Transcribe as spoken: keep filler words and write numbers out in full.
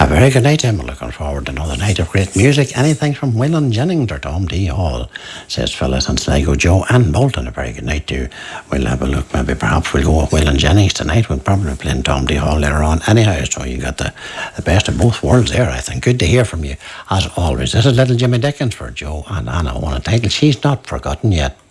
A very good night, Emma. Looking forward to another night of great music. Anything from Willan Jennings or Tom D Hall, says Phyllis and Sligo Joe and Bolton. A very good night too. We'll have a look. Maybe perhaps we'll go with Willan Jennings tonight. We'll probably play in Tom D Hall later on. Anyhow, so you got the, the best of both worlds there, I think. Good to hear from you, as always. This is Little Jimmy Dickens for Joe and Anna. I want to thank you. She's not forgotten yet.